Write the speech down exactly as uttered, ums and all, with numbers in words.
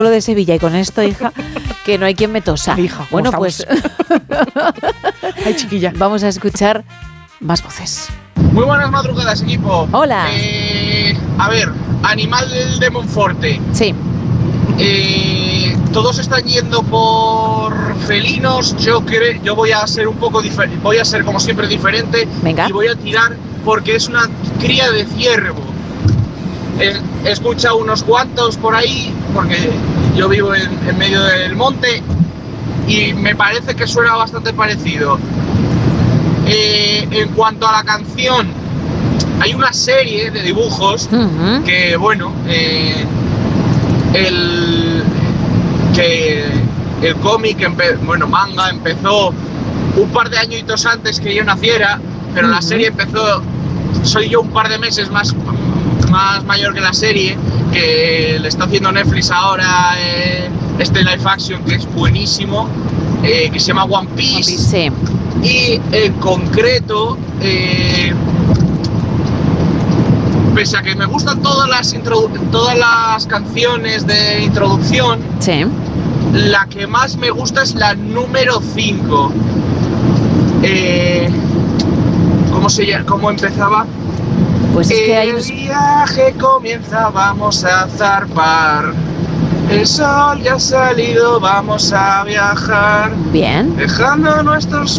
Lo de Sevilla y con esto, hija, que no hay quien me tosa. Hija, bueno, pues ay, chiquilla, vamos a escuchar más voces. Muy buenas madrugadas, equipo. Hola. Eh, a ver, Animal de Monforte. Sí. Eh, todos están yendo por felinos. Yo creo, yo voy a ser un poco diferente. Voy a ser como siempre diferente. Venga. Y voy a tirar porque es una cría de ciervo. He, he escuchado unos cuantos por ahí, porque yo vivo en, en medio del monte y me parece que suena bastante parecido. Eh, en cuanto a la canción, hay una serie de dibujos Uh-huh. que, bueno, eh, el que el cómic, empe- bueno, manga empezó un par de añitos antes que yo naciera, pero Uh-huh. la serie empezó, soy yo un par de meses más más mayor que la serie, que le está haciendo Netflix ahora, eh, este live action que es buenísimo, eh, que se llama One Piece. Sí. Y en concreto, eh, pese a que me gustan todas las, introdu- todas las canciones de introducción, Sí. la que más me gusta es la número cinco. Eh, ¿Cómo se llama? ¿Cómo empezaba? Pues es que hay El unos... viaje comienza, vamos a zarpar. El sol ya ha salido, vamos a viajar. Bien. Dejando nuestros